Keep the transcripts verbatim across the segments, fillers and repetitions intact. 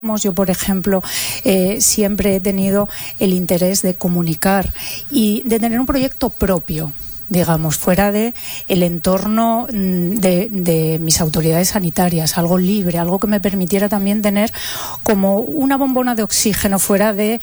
Yo, por ejemplo, eh, siempre he tenido el interés de comunicar y de tener un proyecto propio, digamos, fuera de el entorno de, de mis autoridades sanitarias, algo libre, algo que me permitiera también tener como una bombona de oxígeno fuera de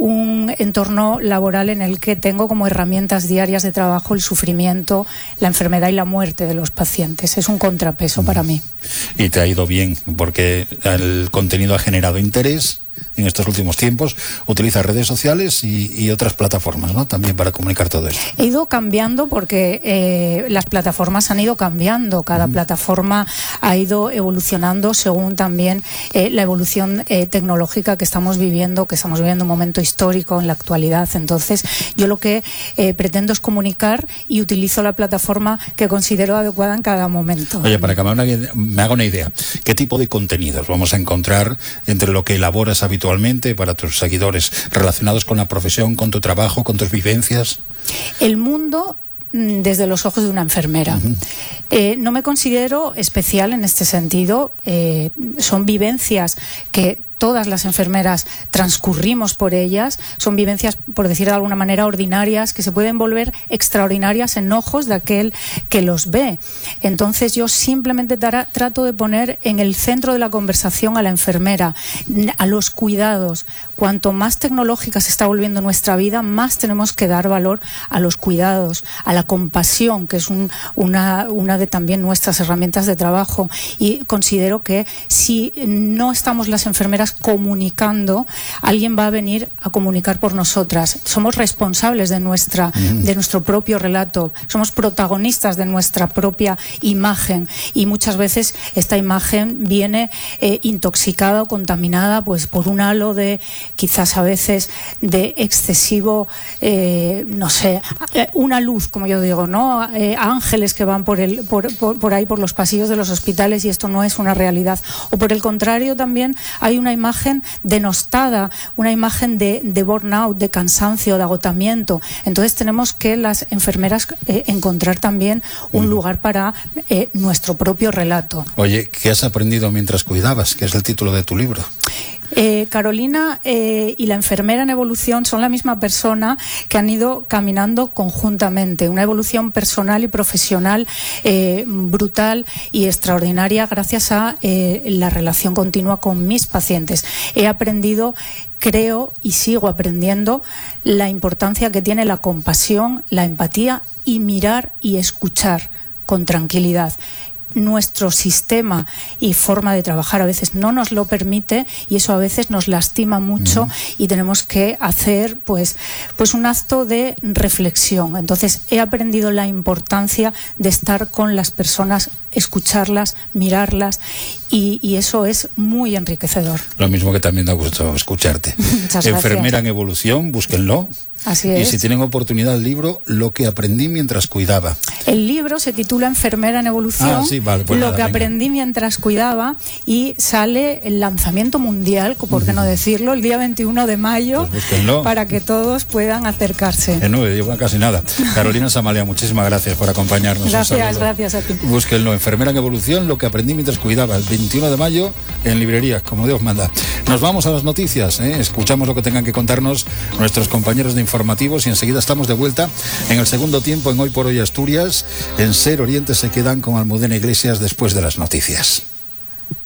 un entorno laboral en el que tengo como herramientas diarias de trabajo el sufrimiento, la enfermedad y la muerte de los pacientes. Es un contrapeso para mí. Y te ha ido bien, porque el contenido ha generado interés en estos últimos tiempos, utiliza redes sociales y, y otras plataformas, ¿no?, también para comunicar todo esto. He ido cambiando porque eh, las plataformas han ido cambiando, cada mm. plataforma ha ido evolucionando según también eh, la evolución eh, tecnológica que estamos viviendo, que estamos viviendo un momento histórico en la actualidad. Entonces, yo lo que eh, pretendo es comunicar y utilizo la plataforma que considero adecuada en cada momento. Oye, para que me haga una idea, ¿qué tipo de contenidos vamos a encontrar entre lo que elaboras habitualmente para tus seguidores relacionados con la profesión, con tu trabajo, con tus vivencias? El mundo desde los ojos de una enfermera. Uh-huh. eh, no me considero especial en este sentido. Eh, son vivencias que todas las enfermeras transcurrimos por ellas, son vivencias, por decir de alguna manera, ordinarias, que se pueden volver extraordinarias en ojos de aquel que los ve. Entonces yo simplemente tra- trato de poner en el centro de la conversación a la enfermera, a los cuidados. Cuanto más tecnológica se está volviendo nuestra vida, más tenemos que dar valor a los cuidados, a la compasión, que es un, una, una de también nuestras herramientas de trabajo. Y considero que si no estamos las enfermeras comunicando, alguien va a venir a comunicar por nosotras. Somos responsables de nuestra, mm. de nuestro propio relato, somos protagonistas de nuestra propia imagen, y muchas veces esta imagen viene eh, intoxicada o contaminada pues por un halo de, quizás a veces, de excesivo, eh, no sé, una luz, como yo digo, ¿no? Eh, ángeles que van por, el, por, por, por ahí, por los pasillos de los hospitales, y esto no es una realidad. O por el contrario, también hay una imagen denostada, una imagen de, de burnout, de cansancio, de agotamiento. Entonces tenemos que las enfermeras eh, encontrar también un uh-huh. lugar para eh, nuestro propio relato. Oye, ¿qué has aprendido mientras cuidabas? Que es el título de tu libro. Eh, Carolina eh, y la enfermera en evolución son la misma persona que han ido caminando conjuntamente. Una evolución personal y profesional eh, brutal y extraordinaria gracias a eh, la relación continua con mis pacientes. He aprendido, creo y sigo aprendiendo la importancia que tiene la compasión, la empatía y mirar y escuchar con tranquilidad. Nuestro sistema y forma de trabajar a veces no nos lo permite, y eso a veces nos lastima mucho, uh-huh. y tenemos que hacer pues, pues un acto de reflexión. Entonces he aprendido la importancia de estar con las personas, escucharlas, mirarlas, y, y eso es muy enriquecedor. Lo mismo que también da gusto escucharte. Muchas gracias. Enfermera en evolución, búsquenlo. Así es. Y si tienen oportunidad, el libro Lo que aprendí mientras cuidaba. El libro se titula Enfermera en evolución, ah, sí, vale, pues Lo nada, que venga. aprendí mientras cuidaba, y sale el lanzamiento mundial, por qué no decirlo, el día veintiuno de mayo, pues para que todos puedan acercarse. Eh, no, llevo casi nada. Carolina Samalia, muchísimas gracias por acompañarnos. Gracias, gracias a ti. Búsquenlo, Enfermera en evolución, Lo que aprendí mientras cuidaba, el veintiuno de mayo en librerías, como Dios manda. Nos vamos a las noticias, ¿eh? Escuchamos lo que tengan que contarnos nuestros compañeros de informativos y enseguida estamos de vuelta en el segundo tiempo en Hoy por Hoy Asturias. En Ser Oriente se quedan con Almudena Iglesias después de las noticias.